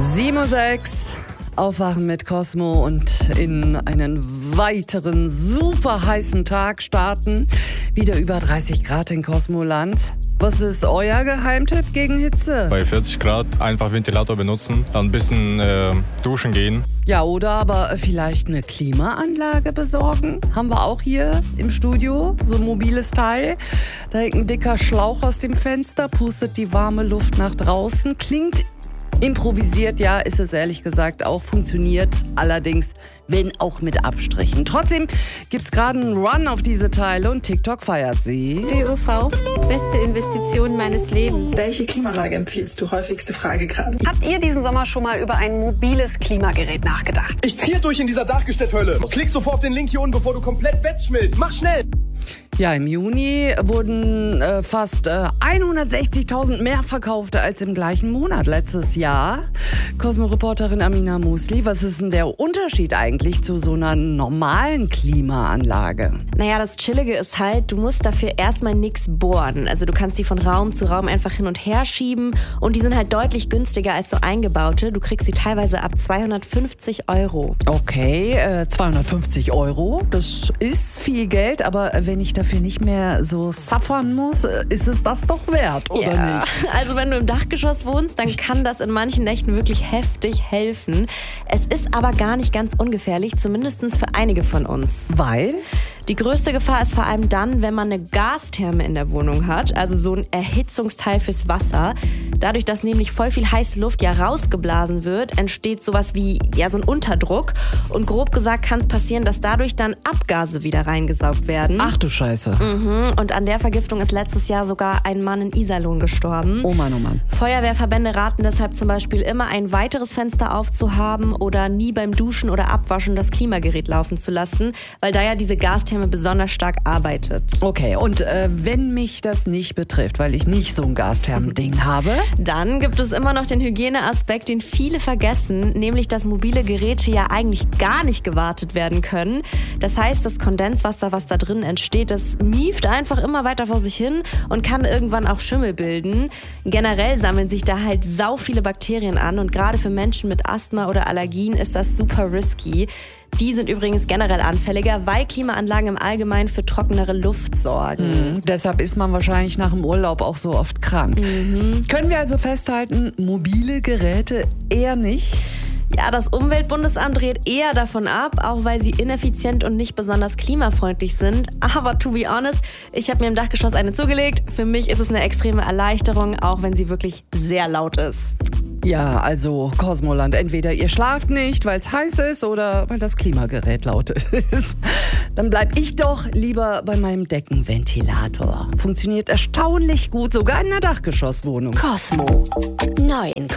7:06 Uhr, aufwachen mit Cosmo und in einen weiteren super heißen Tag starten. Wieder über 30 Grad in Cosmoland. Was ist euer Geheimtipp gegen Hitze? Bei 40 Grad einfach Ventilator benutzen, dann ein bisschen duschen gehen. Ja, oder aber vielleicht eine Klimaanlage besorgen. Haben wir auch hier im Studio, so ein mobiles Teil. Da hängt ein dicker Schlauch aus dem Fenster, pustet die warme Luft nach draußen. Klingt improvisiert, ja, ist es ehrlich gesagt auch, funktioniert allerdings, wenn auch mit Abstrichen. Trotzdem gibt's gerade einen Run auf diese Teile und TikTok feiert sie. DUV, beste Investition meines Lebens. Welche Klimaanlage empfiehlst du? Häufigste Frage gerade. Habt ihr diesen Sommer schon mal über ein mobiles Klimagerät nachgedacht? Ich tritt durch in dieser Dachgestellhölle. Klick sofort auf den Link hier unten, bevor du komplett wettschmilzt. Mach schnell! Ja, im Juni wurden fast 160.000 mehr verkauft als im gleichen Monat letztes Jahr. Cosmo-Reporterin Amina Musli, was ist denn der Unterschied eigentlich zu so einer normalen Klimaanlage? Naja, das Chillige ist halt, du musst dafür erstmal nichts bohren. Also du kannst die von Raum zu Raum einfach hin und her schieben und die sind halt deutlich günstiger als so eingebaute. Du kriegst sie teilweise ab 250 €. Okay, 250 €, das ist viel Geld, aber wenn ich dafür nicht mehr so suffern muss, ist es das doch wert, oder nicht? Also wenn du im Dachgeschoss wohnst, dann kann das in manchen Nächten wirklich heftig helfen. Es ist aber gar nicht ganz ungefährlich, zumindest für einige von uns. Weil? Die größte Gefahr ist vor allem dann, wenn man eine Gastherme in der Wohnung hat, also so ein Erhitzungsteil fürs Wasser. Dadurch, dass nämlich voll viel heiße Luft ja rausgeblasen wird, entsteht sowas wie so ein Unterdruck. Und grob gesagt kann es passieren, dass dadurch dann Abgase wieder reingesaugt werden. Ach du Scheiße. Und an der Vergiftung ist letztes Jahr sogar ein Mann in Iserlohn gestorben. Oh Mann, oh Mann. Feuerwehrverbände raten deshalb zum Beispiel immer, ein weiteres Fenster aufzuhaben oder nie beim Duschen oder Abwaschen das Klimagerät laufen zu lassen, weil da ja diese Gastherme besonders stark arbeitet. Okay, und wenn mich das nicht betrifft, weil ich nicht so ein Gasthermending habe? Dann gibt es immer noch den Hygieneaspekt, den viele vergessen, nämlich dass mobile Geräte ja eigentlich gar nicht gewartet werden können. Das heißt, das Kondenswasser, was da drin entsteht, das mieft einfach immer weiter vor sich hin und kann irgendwann auch Schimmel bilden. Generell sammeln sich da halt sau viele Bakterien an und gerade für Menschen mit Asthma oder Allergien ist das super risky. Die sind übrigens generell anfälliger, weil Klimaanlagen im Allgemeinen für trockenere Luft sorgen. Deshalb ist man wahrscheinlich nach dem Urlaub auch so oft krank. Können wir also festhalten, mobile Geräte eher nicht? Ja, das Umweltbundesamt rät eher davon ab, auch weil sie ineffizient und nicht besonders klimafreundlich sind. Aber to be honest, ich habe mir im Dachgeschoss eine zugelegt. Für mich ist es eine extreme Erleichterung, auch wenn sie wirklich sehr laut ist. Ja, also Cosmoland, entweder ihr schlaft nicht, weil es heiß ist oder weil das Klimagerät laut ist. Dann bleib ich doch lieber bei meinem Deckenventilator. Funktioniert erstaunlich gut, sogar in einer Dachgeschosswohnung. Cosmo. Neu in